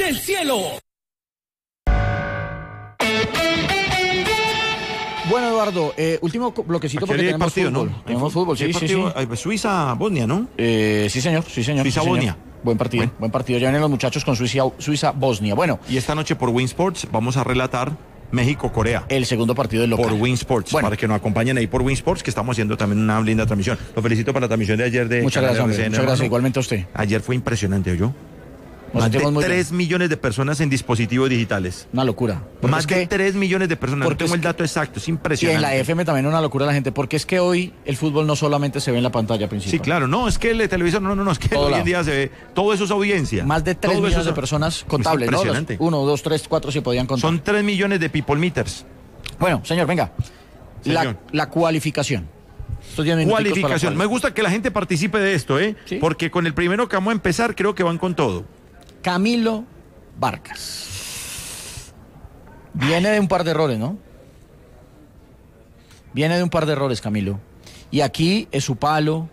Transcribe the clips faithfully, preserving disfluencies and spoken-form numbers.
del cielo. Bueno, Eduardo, eh, último bloquecito porque tenemos partido, fútbol. ¿no? Tenemos fútbol, sí, sí, sí. Suiza-Bosnia, ¿no? Eh, sí, señor, sí, señor. Suiza-Bosnia. Sí, buen partido, Bueno. buen partido. Ya vienen los muchachos con Suiza-Bosnia. Bueno, Y esta noche por Win Sports vamos a relatar México-Corea. el segundo partido del local. Por Win Sports, Bueno. para que nos acompañen ahí por Win Sports, que estamos haciendo también una linda transmisión. Lo felicito por la transmisión de ayer de Muchas Canal gracias, hombre. R C N, Muchas gracias, hermano. igualmente a usted. Ayer fue impresionante, ¿oyó? Nos Más de sentimos muy bien. tres millones de personas en dispositivos digitales. Una locura. Porque Más es de que, tres millones de personas. No porque tengo es el que- dato exacto, es y impresionante. en la F M también una locura la gente, porque es que hoy el fútbol no solamente se ve en la pantalla principal. Sí, claro, no, es que el televisor, no, no, no, es que Todo hoy lado. en día se ve, todo eso es audiencia. Más de tres Todo eso millones de es- personas es contables, ¿no? Los impresionante. uno, dos, tres, cuatro si podían contar. Son tres millones de people meters. Bueno, señor, venga. La, Señor. la cualificación. Estos diez minuticos para la Cualificación. Me gusta que la gente participe de esto, ¿eh? Sí. Porque con el primero que vamos a empezar, creo que van con todo. Camilo Vargas. Viene de un par de errores, ¿no? Viene de un par de errores, Camilo. Y aquí es su palo.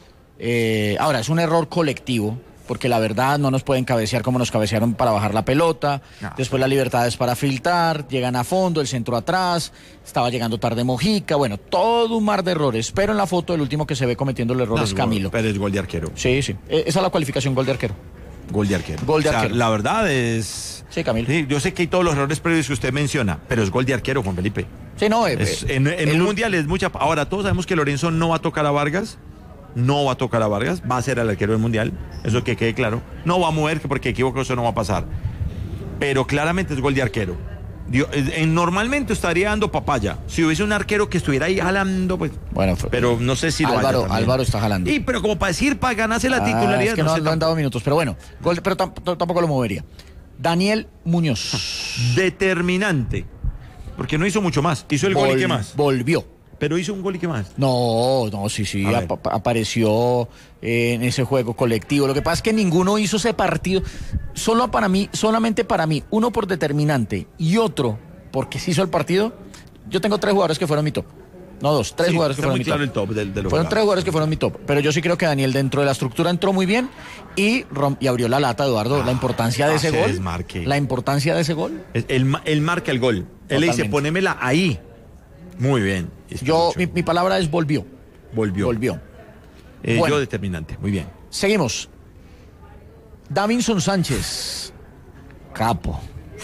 Eh, ahora, es un error colectivo, porque la verdad no nos pueden cabecear como nos cabecearon para bajar la pelota. No. Después la libertad es para filtrar, llegan a fondo, el centro atrás, estaba llegando tarde Mojica. Bueno, todo un mar de errores. Pero en la foto el último que se ve cometiendo el error No, es Camilo. Pero es gol de arquero. Sí, sí. Eh, Esa es la cualificación, gol de arquero. Gol de arquero. Gol de O sea, arquero. la verdad es... Sí, Camilo. Sí, yo sé que hay todos los errores previos que usted menciona, pero es gol de arquero, Juan Felipe. Sí, no, eh, Es- eh, en en el- un mundial es mucha... Ahora, todos sabemos que Lorenzo no va a tocar a Vargas. No va a tocar a Vargas. Va a ser el arquero del mundial. Eso que quede claro. No va a mover porque equivoco, eso no va a pasar. Pero claramente es gol de arquero. Dio- eh, eh, normalmente estaría dando papaya. Si hubiese un arquero que estuviera ahí jalando, pues... Bueno, fue- Pero no sé si lo haya Álvaro, también. Álvaro está jalando. Y pero como para decir, para ganarse la Ah, titularidad... es que no, sé no han tampoco. dado minutos, pero bueno, gol, pero tam- t- tampoco lo movería. Daniel Muñoz. Determinante. Porque no hizo mucho más. Hizo el gol y Vol- qué más. Volvió. Pero hizo un gol y qué más. No, no, sí, sí, A ver. ap- apareció eh, en ese juego colectivo. Lo que pasa es que ninguno hizo ese partido. Solo para mí, solamente para mí, uno por determinante y otro porque se hizo el partido. Yo tengo tres jugadores que fueron mi top. No dos, tres Sí, jugadores que está fueron muy mi claro top. el top del- de los Fueron tres jugadores. jugadores que fueron mi top. Pero yo sí creo que Daniel dentro de la estructura entró muy bien y, rom- y abrió la lata, Eduardo. la importancia de ah, ese se gol. desmarque. La importancia de ese gol. Es- Él, ma- él marca el gol. Él le dice, Totalmente. ponémela ahí. Muy bien. Está Yo, mucho. mi, mi palabra es volvió. Volvió. Volvió. Eh, Bueno. Yo determinante. Muy bien. Seguimos. Davinson Sánchez. Capo.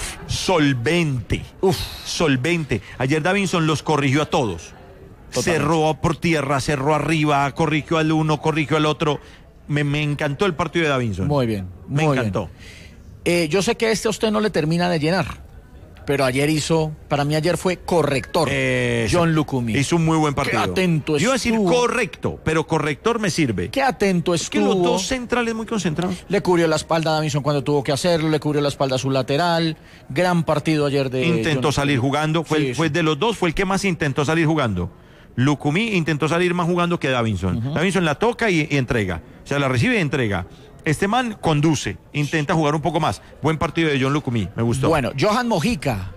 Solvente. Uf. Solvente. Ayer Davinson los corrigió a todos. Totalmente. Cerró por tierra, cerró arriba, corrigió al uno, corrigió al otro. Me, me encantó el partido de Davinson. Muy bien. Me muy encantó. bien. Eh, yo sé que este a usted no le termina de llenar. Pero ayer hizo, para mí ayer fue corrector. Eh, John Lucumi. Hizo un muy buen partido. Qué atento Yo iba a decir estuvo. correcto, pero corrector me sirve. Qué atento Es que estuvo. los dos centrales muy concentrados. Le cubrió la espalda a Davinson cuando tuvo que hacerlo, le cubrió la espalda a su lateral. Gran partido ayer de Intentó John salir Lucumi. jugando. Fue, Sí, el- fue sí. de los dos, fue el que más intentó salir jugando. Lucumí intentó salir más jugando que Davinson. Davinson la toca y, y entrega. O sea, la recibe y entrega. Este man conduce, intenta jugar un poco más. Buen partido de John Lucumí, me gustó. Bueno, Johan Mojica.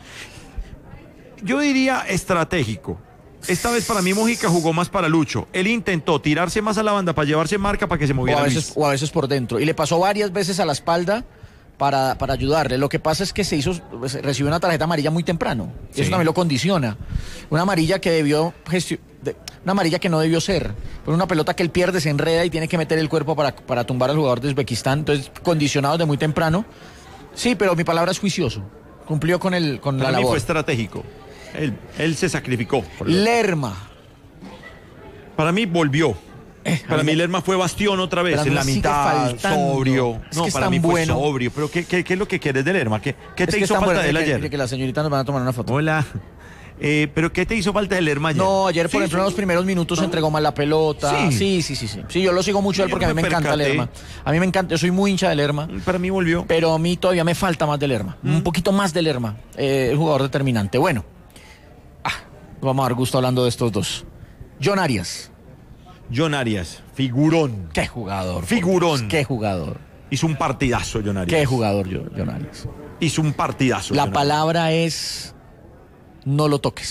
Yo diría estratégico. Esta vez para mí Mojica jugó más para Lucho. Él intentó tirarse más a la banda para llevarse marca para que se O moviera a, Luis. veces, o a veces por dentro. Y le pasó varias veces a la espalda para, para ayudarle. Lo que pasa es que se hizo, pues, recibió una tarjeta amarilla muy temprano. Y Sí. eso también lo condiciona. Una amarilla que debió gestio- de- una amarilla que no debió ser. Por una pelota que él pierde, se enreda y tiene que meter el cuerpo para, para tumbar al jugador de Uzbekistán. Entonces, condicionado de muy temprano. Sí, pero mi palabra es juicioso. Cumplió con, el, con Para la mí labor. fue estratégico. Él, él se sacrificó. por el- Lerma. Para mí volvió. Eh, a Para mí mí me- Lerma fue bastión otra vez pero a mí en la me sigue mitad, faltando. sobrio. Es No, que es para tan mí fue bueno. sobrio. Pero ¿qué, qué, qué es lo que quieres de Lerma? ¿Qué, qué Es te que hizo es tan falta bueno, de él mire que- ayer? mire que las señoritas nos van a tomar una foto. Hola. Eh, pero ¿qué te hizo falta de Lerma ayer? No, ayer, por Sí, ejemplo, en sí. los primeros minutos se entregó mal la pelota. Sí. Sí, sí, sí, sí. Sí, yo lo sigo mucho a él Yo porque a no mí me me encanta percaté. Lerma. A mí me encanta, yo soy muy hincha de Lerma, Para mí volvió. pero a mí todavía me falta más de Lerma. Un poquito más de Lerma. Eh, el jugador determinante. Bueno, ah, vamos a dar gusto hablando de estos dos. John Arias. John Arias, figurón. Qué jugador. por Figurón. Dios, Qué jugador. Hizo un partidazo, John Arias. Qué jugador, yo- John Arias. Hizo un partidazo. La John Arias. palabra es no lo toques.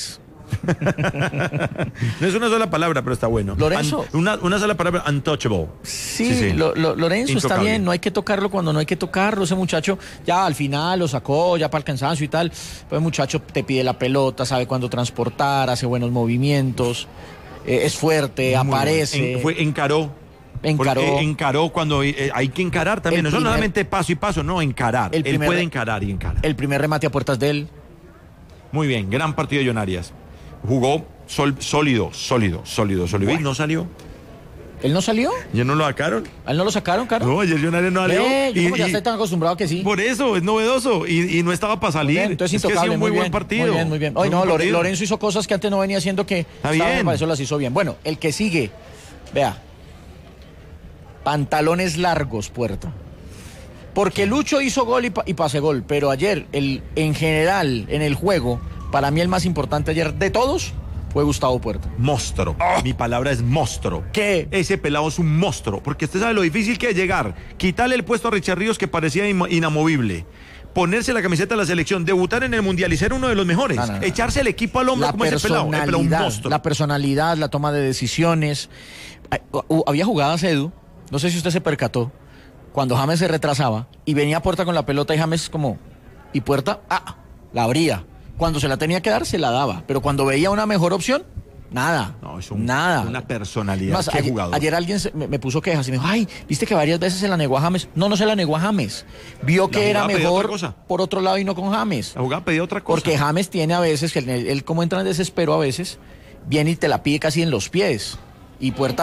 No es una sola palabra, pero está bueno. Lorenzo. Un, una, una sola palabra, untouchable. Sí, sí, sí. Lo, lo, Lorenzo Intocable. Está bien, no hay que tocarlo cuando no hay que tocarlo. Ese muchacho ya al final lo sacó, ya para el cansancio y tal. Pero el muchacho te pide la pelota, sabe cuándo transportar, hace buenos movimientos, eh, es fuerte, Muy aparece. En, fue, encaró. Encaró. Porque encaró cuando eh, hay que encarar también. No primer, solamente paso y paso, no, encarar. Él primer, puede encarar y encarar. El primer remate a puertas de él. Muy bien, gran partido de John Arias. Jugó sol, sólido, sólido, sólido, sólido. Bueno. ¿Y no salió? ¿Él no salió? ¿Ya no lo sacaron? ¿A él no lo sacaron, Caro? No, ayer John Arias no salió. Eh, yo y, como ya y, estoy tan acostumbrado que sí. Por eso, es novedoso. Y, y no estaba para salir. Bien, entonces, es que ha sido un muy, muy buen bien, partido. Muy bien, muy bien. Hoy no, Lore, Lorenzo hizo cosas que antes no venía haciendo que... Está bien. Para eso las hizo bien. Bueno, el que sigue, vea. Pantalones largos, Puerta. Porque Lucho hizo gol y, pa y pase gol, pero ayer, el, en general, en el juego, para mí el más importante ayer de todos fue Gustavo Puerta. Monstruo. Oh. Mi palabra es monstruo. ¿Qué? Ese pelado es un monstruo, porque usted sabe lo difícil que es llegar, quitarle el puesto a Richard Ríos que parecía inamovible, ponerse la camiseta de la selección, debutar en el Mundial y ser uno de los mejores, no, no, no. echarse el equipo al hombro como ese pelado. El pelado un monstruo. La personalidad, la toma de decisiones. Había jugadas, Edu, no sé si usted se percató, cuando James se retrasaba y venía a Puerta con la pelota y James como, y Puerta, ah, la abría. Cuando se la tenía que dar, se la daba. Pero cuando veía una mejor opción, nada. No, es un, nada. Una personalidad. Más, ¿Qué ayer, jugador? ayer alguien se, me, me puso quejas y me dijo, ay, viste que varias veces se la negó a James. No, no se la negó a James. Vio que era mejor por otro lado y no con James. La jugada pedía otra cosa. Porque James tiene a veces, que él, él como entra en desespero a veces, viene y te la pide casi en los pies. Y Puerta